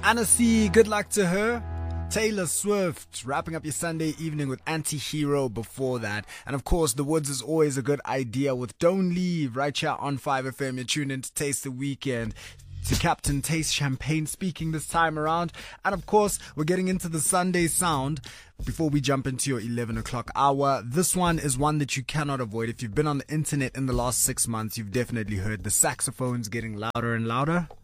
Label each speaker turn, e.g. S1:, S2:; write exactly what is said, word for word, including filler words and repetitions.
S1: Anna C, good luck to her. Taylor Swift, wrapping up your Sunday evening with Anti-Hero before that. And of course, The Woods is always a good idea with Don't Leave right here on five F M. You're tuned in to Taste the Weekend. To Captain Taste Champagne speaking this time around. And of course, we're getting into the Sunday sound. Before we jump into your eleven o'clock hour, this one is one that you cannot avoid. If you've been on the internet in the last six months, you've definitely heard the saxophones getting louder and louder.